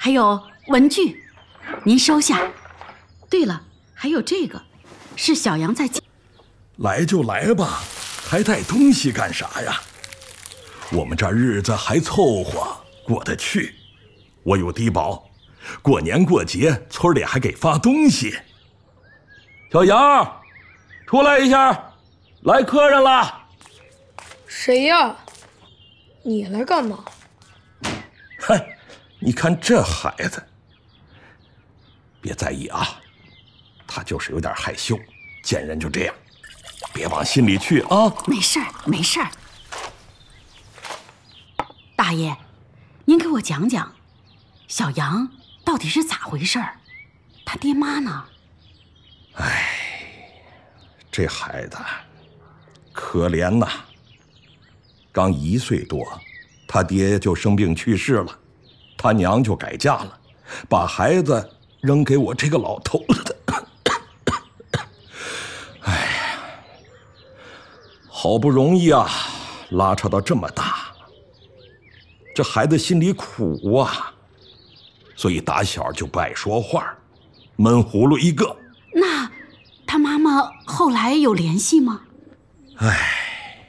还有文具，您收下。对了，还有这个，是小杨在。 来就来吧，还带东西干啥呀？我们这日子还凑合过得去，我有低保，过年过节村里还给发东西。小杨，出来一下，来客人了。 谁呀？你来干嘛？ 嗨，你看这孩子，别在意啊，他就是有点害羞，见人就这样，别往心里去啊。 没事儿，没事儿。大爷，您给我讲讲，小杨到底是咋回事儿？他爹妈呢？ 哎，这孩子可怜呐，刚1岁多，他爹就生病去世了，他娘就改嫁了，把孩子扔给我这个老头子。哎呀，好不容易啊，拉扯到这么大，这孩子心里苦啊，所以打小就不爱说话，闷葫芦一个。 那他妈妈后来有联系吗？ 哎，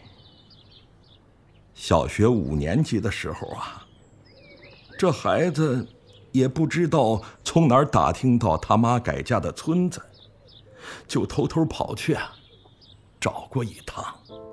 小学5年级的时候啊，这孩子也不知道从哪儿打听到他妈改嫁的村子，就偷偷跑去啊，找过一趟。